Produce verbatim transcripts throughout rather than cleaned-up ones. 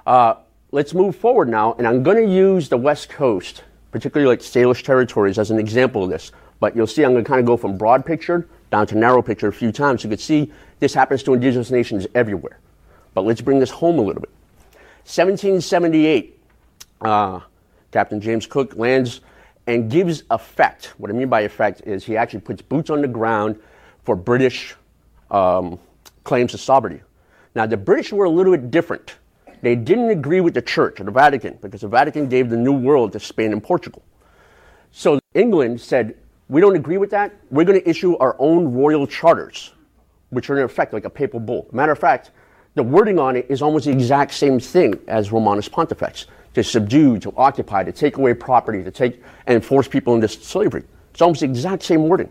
Uh, let's move forward now, and I'm going to use the West Coast, particularly like Salish territories, as an example of this. But you'll see I'm going to kind of go from broad picture down to narrow picture a few times. You can see this happens to indigenous nations everywhere. But let's bring this home a little bit. seventeen seventy-eight, uh, Captain James Cook lands and gives effect. What I mean by effect is he actually puts boots on the ground for British um, claims to sovereignty. Now, the British were a little bit different. They didn't agree with the Church or the Vatican because the Vatican gave the New World to Spain and Portugal. So England said, we don't agree with that. We're going to issue our own royal charters, which are in effect like a papal bull. Matter of fact, the wording on it is almost the exact same thing as Romanus Pontifex, to subdue, to occupy, to take away property, to take and force people into slavery. It's almost the exact same wording.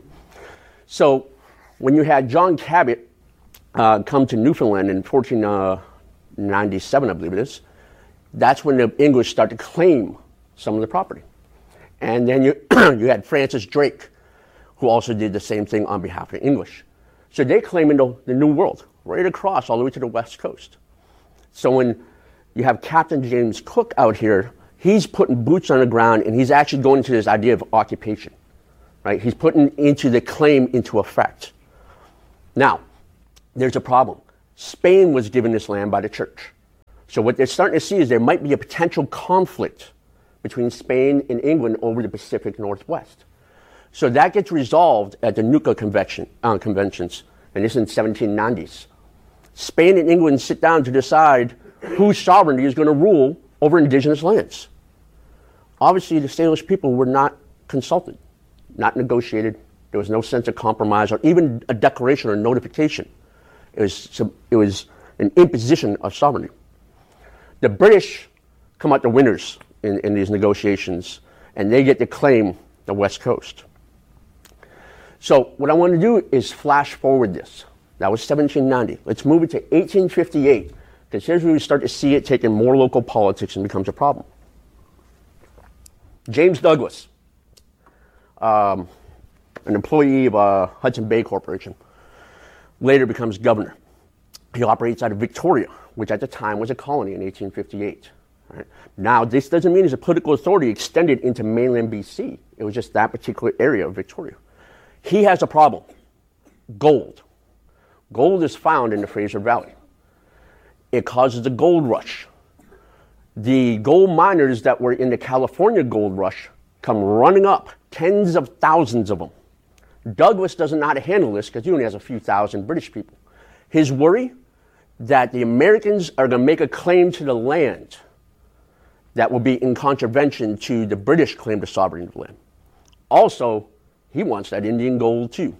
So when you had John Cabot uh, come to Newfoundland in fourteen ninety-seven, I believe it is, that's when the English started to claim some of the property. And then you, you had Francis Drake, who also did the same thing on behalf of the English. So they claim into the New World, right across all the way to the West Coast. So when you have Captain James Cook out here, he's putting boots on the ground, and he's actually going into this idea of occupation, right? He's putting into the claim into effect. Now, there's a problem. Spain was given this land by the church. So what they're starting to see is there might be a potential conflict between Spain and England over the Pacific Northwest. So that gets resolved at the Nootka Convention, uh, Conventions, and this is in seventeen nineties. Spain and England sit down to decide whose sovereignty is going to rule over indigenous lands. Obviously, the Salish people were not consulted, not negotiated. There was no sense of compromise or even a declaration or notification. It was, it was an imposition of sovereignty. The British come out the winners in, in these negotiations, and they get to claim the West Coast. So what I want to do is flash forward this. That was seventeen ninety. Let's move it to eighteen fifty-eight, because here's where we start to see it taking more local politics and becomes a problem. James Douglas, um, an employee of uh, Hudson Bay Corporation, later becomes governor. He operates out of Victoria, which at the time was a colony in eighteen fifty-eight. Right? Now, this doesn't mean his political authority extended into mainland B C. It was just that particular area of Victoria. He has a problem. Gold. Gold is found in the Fraser Valley. It causes a gold rush. The gold miners that were in the California gold rush come running up, tens of thousands of them. Douglas doesn't know how to handle this because he only has a few thousand British people. His worry that the Americans are going to make a claim to the land that will be in contravention to the British claim to sovereignty of the land. Also, he wants that Indian gold too.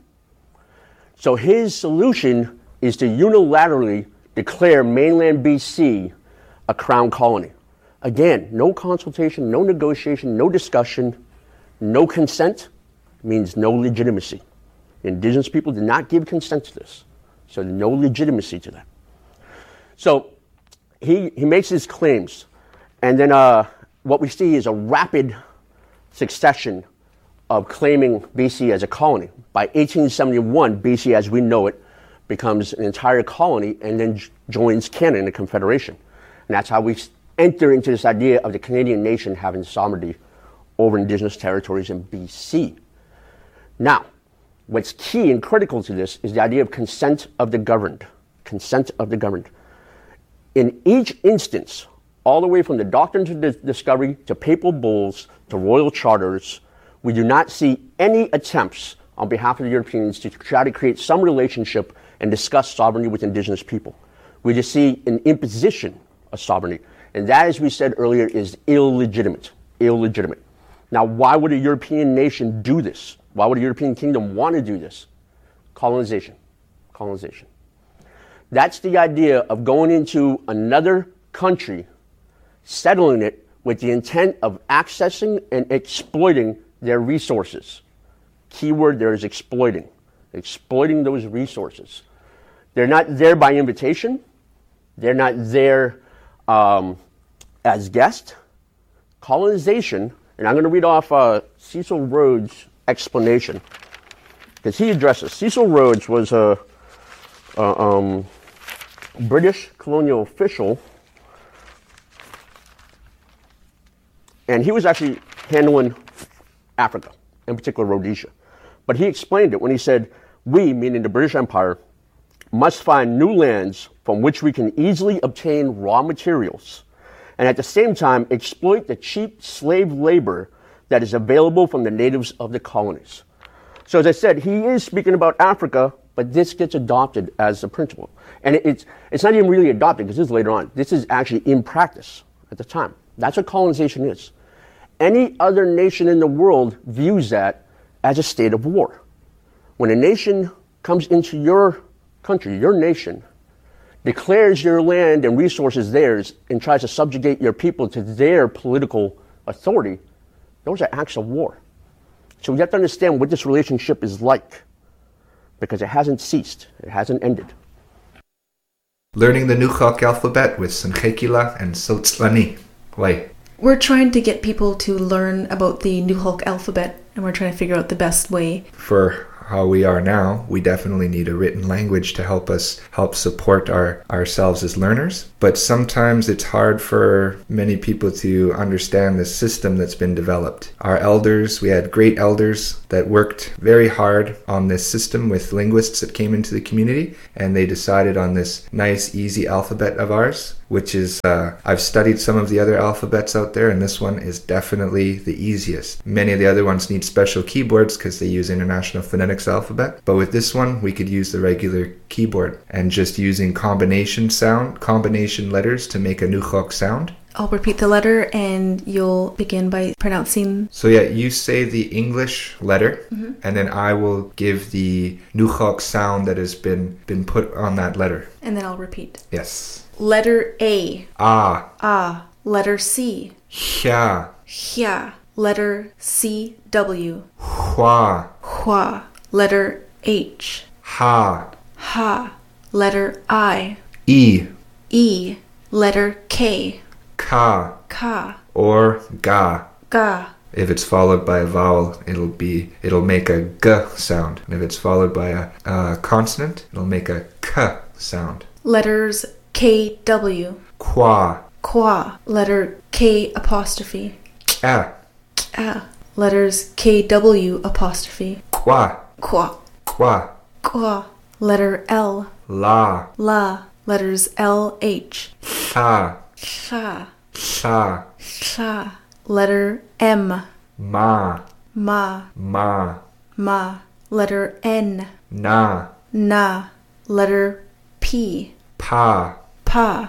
So his solution is to unilaterally declare mainland B C a crown colony. Again, no consultation, no negotiation, no discussion, no consent means no legitimacy. Indigenous people did not give consent to this, so no legitimacy to that. So he, he makes his claims, and then uh, what we see is a rapid succession of claiming B C as a colony. By eighteen seventy-one, B C as we know it becomes an entire colony and then j- joins Canada in the Confederation. And that's how we enter into this idea of the Canadian nation having sovereignty over indigenous territories in B C. Now, what's key and critical to this is the idea of consent of the governed. Consent of the governed. In each instance, all the way from the Doctrines of Dis- Discovery to papal bulls to royal charters, we do not see any attempts on behalf of the Europeans to try to create some relationship and discuss sovereignty with indigenous people. We just see an imposition of sovereignty. And that, as we said earlier, is illegitimate. Illegitimate. Now, why would a European nation do this? Why would a European kingdom want to do this? Colonization. Colonization. That's the idea of going into another country, settling it with the intent of accessing and exploiting their resources. Keyword there is exploiting. Exploiting those resources. They're not there by invitation. They're not there um, as guests. Colonization, and I'm going to read off uh, Cecil Rhodes' explanation, because he addresses. Cecil Rhodes was a, a um, British colonial official And he was actually handling Africa, in particular Rhodesia. But he explained it when he said, we, meaning the British Empire, must find new lands from which we can easily obtain raw materials, and at the same time exploit the cheap slave labor that is available from the natives of the colonies. So as I said, he is speaking about Africa, but this gets adopted as a principle. And it, it's, it's not even really adopted, because this is later on. This is actually in practice at the time. That's what colonization is. Any other nation in the world views that as a state of war. When a nation comes into your country, your nation, declares your land and resources theirs, and tries to subjugate your people to their political authority, those are acts of war. So we have to understand what this relationship is like, because it hasn't ceased, it hasn't ended. Learning the Nuxalk alphabet with Sankhekila and Sotzlani. Why? We're trying to get people to learn about the Nuxalk alphabet, and we're trying to figure out the best way. For how we are now, we definitely need a written language to help us help support our ourselves as learners. But sometimes it's hard for many people to understand the system that's been developed. Our elders, we had great elders that worked very hard on this system with linguists that came into the community, and they decided on this nice, easy alphabet of ours, which is, uh, I've studied some of the other alphabets out there, and this one is definitely the easiest. Many of the other ones need special keyboards because they use International Phonetics alphabet, but with this one, we could use the regular keyboard and just using combination sound, combination letters to make a Nuxalk sound. I'll repeat the letter and you'll begin by pronouncing. So yeah, you say the English letter, mm-hmm. and then I will give the Nuxalk sound that has been, been put on that letter. And then I'll repeat. Yes. Letter A. Ah. Ah. Letter C. Hya. Hya. Letter C. W. Hua. Hua. Letter H. Ha. Ha. Letter I. E. E. Letter K. Ka. Ka. Or ga. Ga. If it's followed by a vowel, it'll be it'll make a g sound. And if it's followed by a, a consonant, it'll make a k sound. Letters K W. Qua. Qua. Letter K apostrophe. Kya. Ah. Letters K W apostrophe. Qua. Qua. Qua. Qua. Letter L. La. La. Letters L H. Sha. Sha. Sha. Sha. Letter M. Ma. Ma. Ma. Ma. Letter N. Na. Na. Letter P. Pa. Pa.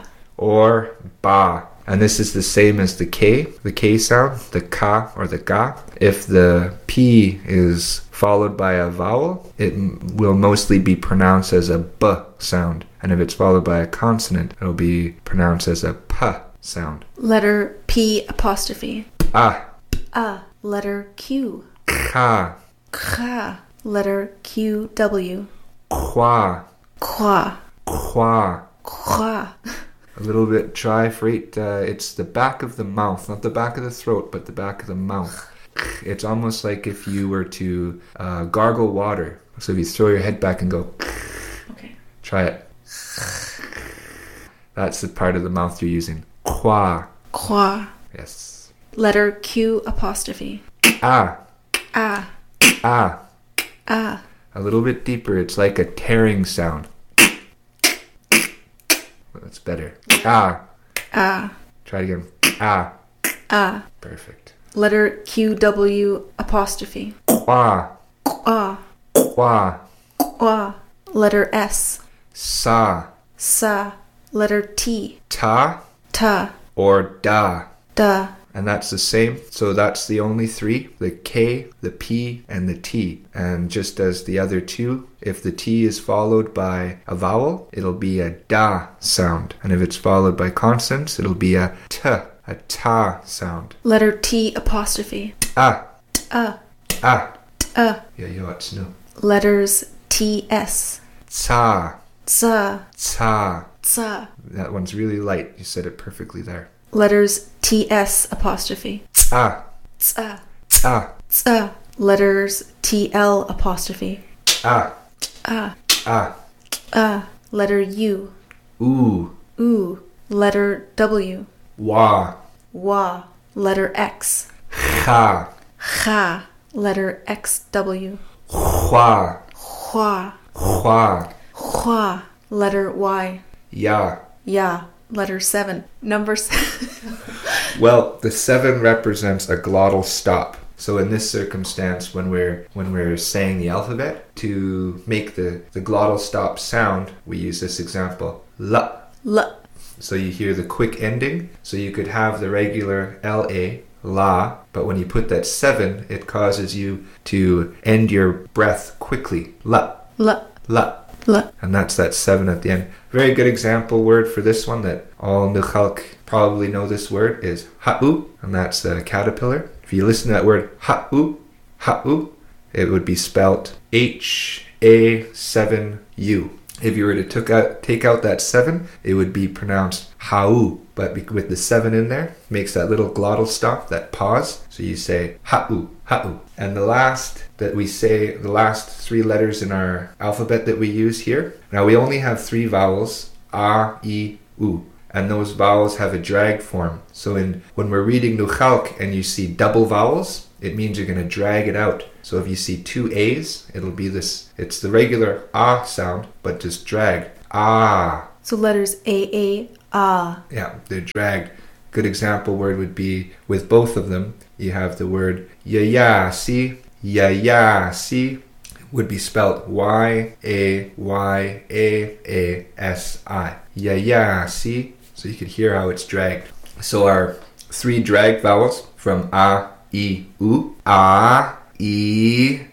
Or ba. And this is the same as the K, the K sound, the ka or the ga. If the P is followed by a vowel, it m- will mostly be pronounced as a b sound. And if it's followed by a consonant, it'll be pronounced as a p sound. Letter P apostrophe. Ah. Ah. Letter Q. Ka. Ka. Letter Q W. Qua. Qua. Qua. Qua. A little bit dry for it. Uh, it's the back of the mouth, not the back of the throat, but the back of the mouth. It's almost like if you were to uh, gargle water. So if you throw your head back and go, Okay. Try it. That's the part of the mouth you're using. Qua. Qua. Yes. Letter Q apostrophe. Ah. Ah. Ah. Ah. A little bit deeper. It's like a tearing sound. That's better. Ah. Ah. Try it again. Ah. Ah. Perfect. Letter Q W apostrophe. Qua. Qua. Qua. Qua. Letter S. Sa. Sa. Letter T. Ta. Ta. Or da. Da. And that's the same. So that's the only three, the K, the P, and the T. And just as the other two, if the T is followed by a vowel, it'll be a da sound. And if it's followed by consonants, it'll be a t, a ta sound. Letter T apostrophe. Ah, Ah. ah. Ah. Yeah, yeah, it's no. Letters T S. Ta, Za. ta. Za. That one's really light. You said it perfectly there. Letters T S apostrophe. Ah, Za. ah, Za. Letters T L apostrophe. ah, Ah. ah. Ah. Letter U. Ooh, Ooh. Letter W. wah, Wa. letter X. Cha. Cha, letter X W. Hua. Hua, Hua. hua, letter Y. Ya. Ya, letter seven. Number seven. Well, the seven represents a glottal stop. So in this circumstance, when we're when we're saying the alphabet, to make the, the glottal stop sound, we use this example, la. L. So you hear the quick ending. So you could have the regular L A, la, but when you put that seven, it causes you to end your breath quickly. La, L. la. L. And that's that seven at the end. Very good example word for this one that all Nukhalk probably know this word is ha'u, and that's the caterpillar. If you listen to that word ha'u, ha'u, it would be spelt H A seven U. If you were to took out, take out that seven, it would be pronounced ha'u. But with the seven in there, makes that little glottal stop, that pause. So you say ha'u, ha'u. And the last that we say, the last three letters in our alphabet that we use here. Now we only have three vowels, a, i, u. And those vowels have a drag form. So in when we're reading Nukhalk and you see double vowels, it means you're going to drag it out. So if you see two A's, it'll be this, it's the regular ah sound, but just dragged. Ah. So letters A, A, ah. Yeah, they're dragged. Good example word would be, with both of them, you have the word ya-ya-si. Ya-ya-si would be spelled Y A Y A A S I. Ya-ya-si. So you could hear how it's dragged. So our three dragged vowels from a, I, U, a, I,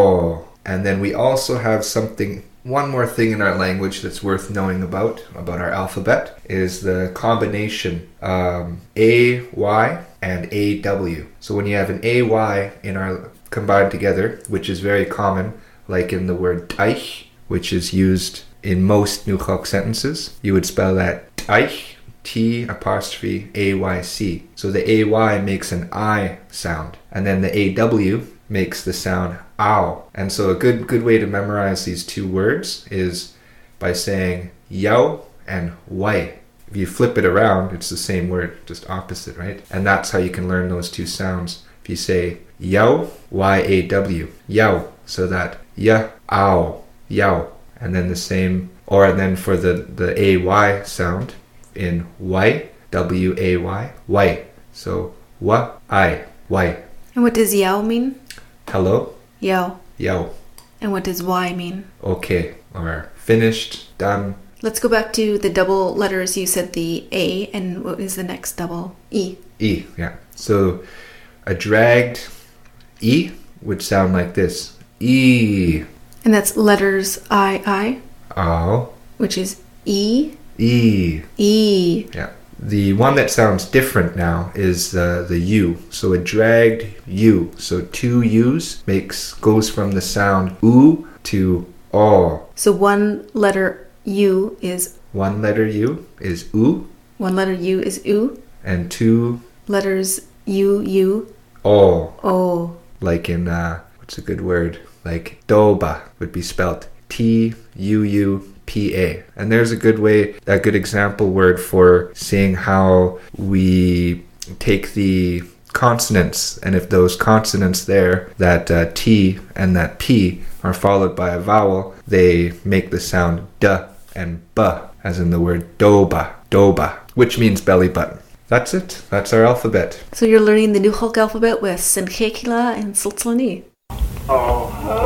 o. And then we also have something, one more thing in our language that's worth knowing about, about our alphabet, is the combination um, A, Y and A, W. So when you have an A, Y in our combined together, which is very common, like in the word teich, which is used in most Nukhalk sentences, you would spell that teich, T apostrophe A Y C. So the A Y makes an I sound, and then the A W makes the sound ow. And so a good good way to memorize these two words is by saying yao and wai. If you flip it around, it's the same word, just opposite, right? And that's how you can learn those two sounds. If you say yao, Y A W, yao, so that ya, ow, yao. And then the same, or then for the, the A Y sound, in Y, W A Y, Y. So wa, I, Y. And what does yao mean? Hello, Yao. yao. And what does Y mean? Okay, or finished, done. Let's go back to the double letters. You said the A, and what is the next double? E. E, yeah. So a dragged E would sound like this. E. And that's letters I, I, Ow. which is E, E. E. Yeah. The one that sounds different now is uh, the U. So a dragged U. So two U's makes goes from the sound U to O. So one letter U is, One letter U is U, one letter U is U, and two letters U, U, O. O. Like in, uh, what's a good word? Like Doba would be spelled T U U P A. And there's a good way, a good example word for seeing how we take the consonants, and if those consonants there, that uh, T and that P, are followed by a vowel, they make the sound D and B, as in the word Doba, Doba, which means belly button. That's it. That's our alphabet. So you're learning the Nukhalk alphabet with Sinchekila and Siltzlani. Oh.